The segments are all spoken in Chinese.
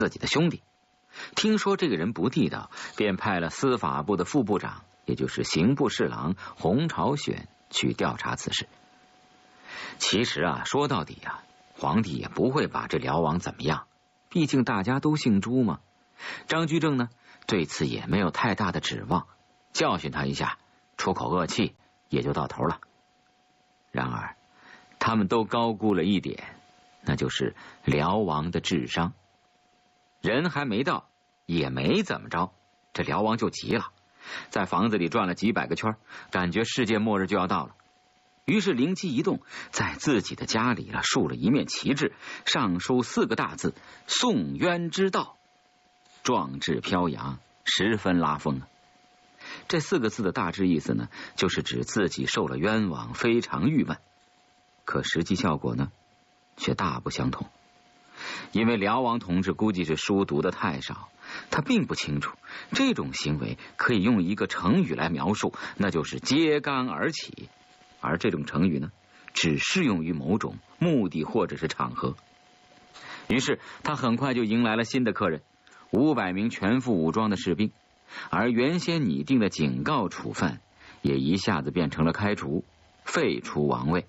自己的兄弟。听说这个人不地道，便派了司法部的副部长，也就是刑部侍郎洪朝选去调查此事。其实说到底皇帝也不会把这辽王怎么样，毕竟大家都姓朱嘛。张居正呢，对此也没有太大的指望，教训他一下，出口恶气也就到头了。然而他们都高估了一点，那就是辽王的智商。人还没到，也没怎么着，这辽王就急了，在房子里转了几百个圈，感觉世界末日就要到了。于是灵机一动，在自己的家里竖了一面旗帜，上书4个大字：宋冤之道。壮志飘扬，十分拉风这4个字的大致意思呢，就是指自己受了冤枉，非常郁闷。可实际效果呢，却大不相同。因为辽王同志估计是书读的太少，他并不清楚这种行为可以用一个成语来描述，那就是揭竿而起。而这种成语呢，只适用于某种目的或者是场合。于是他很快就迎来了新的客人，500名全副武装的士兵，而原先拟定的警告处分也一下子变成了开除，废除王位。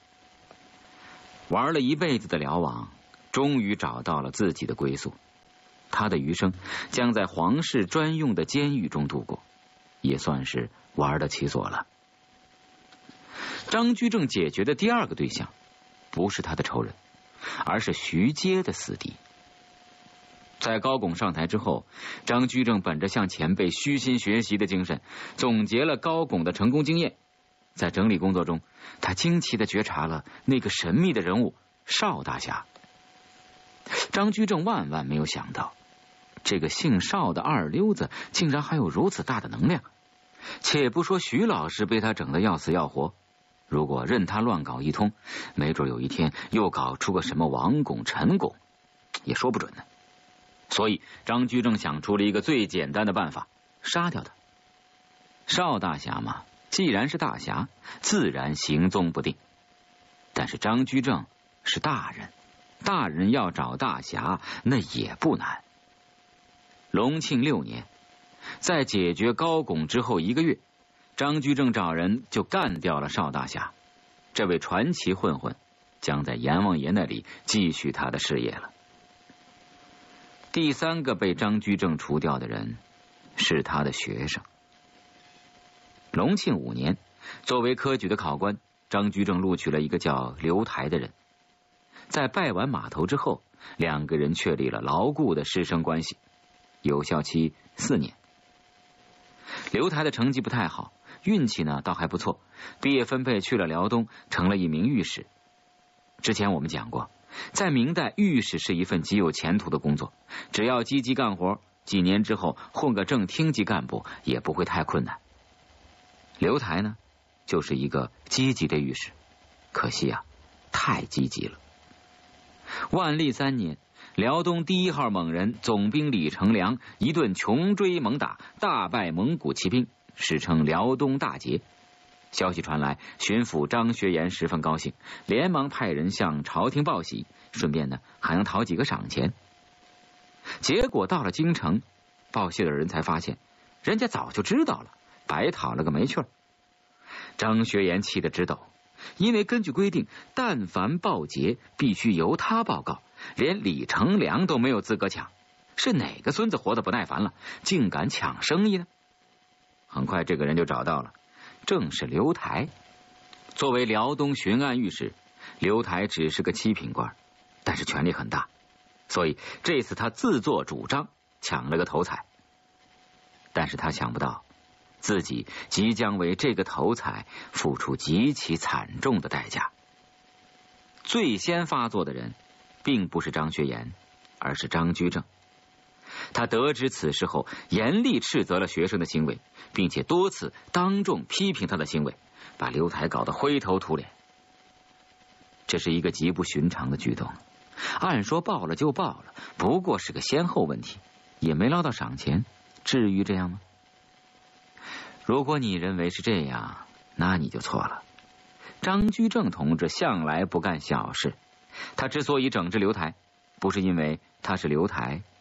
玩了一辈子的辽王终于找到了自己的归宿，他的余生将在皇室专用的监狱中度过，也算是玩得其所了。张居正解决的第2个对象不是他的仇人，而是徐阶的死敌。在高拱上台之后，张居正本着向前辈虚心学习的精神，总结了高拱的成功经验。在整理工作中，他惊奇地觉察了那个神秘的人物邵大侠。张居正万万没有想到，这个姓邵的二流子竟然还有如此大的能量。且不说徐老师被他整得要死要活，如果任他乱搞一通，没准有一天又搞出个什么王拱、陈拱，也说不准呢。所以张居正想出了一个最简单的办法，杀掉他。邵大侠嘛，既然是大侠，自然行踪不定。但是张居正是大人，大人要找大侠那也不难。隆庆6年，在解决高拱之后1个月，张居正找人就干掉了邵大侠。这位传奇混混将在阎王爷那里继续他的事业了。第3个被张居正除掉的人是他的学生。隆庆5年，作为科举的考官，张居正录取了一个叫刘台的人。在拜完码头之后，2个人确立了牢固的师生关系，有效期4年。刘台的成绩不太好，运气呢倒还不错，毕业分配去了辽东，成了一名御史。之前我们讲过，在明代，御史是一份极有前途的工作，只要积极干活，几年之后混个正厅级干部也不会太困难。刘台呢，就是一个积极的御史，可惜太积极了。万历3年，辽东第1号猛人总兵李成梁一顿穷追猛打，大败蒙古骑兵，史称辽东大捷。消息传来，巡抚张学言十分高兴，连忙派人向朝廷报喜，顺便呢还能讨几个赏钱。结果到了京城，报谢的人才发现，人家早就知道了，白讨了个没趣儿。张学言气得直抖，因为根据规定，但凡报捷必须由他报告，连李成梁都没有资格抢，是哪个孙子活得不耐烦了，竟敢抢生意呢？很快这个人就找到了，正是刘台。作为辽东巡按御史，刘台只是个7品官，但是权力很大，所以这次他自作主张抢了个头彩。但是他想不到，自己即将为这个头彩付出极其惨重的代价。最先发作的人并不是张学言，而是张居正。他得知此事后，严厉斥责了学生的行为，并且多次当众批评他的行为，把刘台搞得灰头土脸。这是一个极不寻常的举动，按说报了就报了，不过是个先后问题，也没捞到赏钱，至于这样吗？如果你认为是这样，那你就错了。张居正同志向来不干小事，他之所以整治刘台，不是因为他是刘台，